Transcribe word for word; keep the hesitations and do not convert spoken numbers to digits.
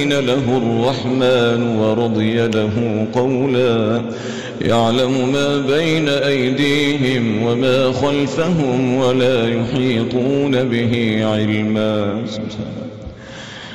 له الرحمن ورضي له قولا يعلم ما بين أيديهم وما خلفهم ولا يحيطون به علما.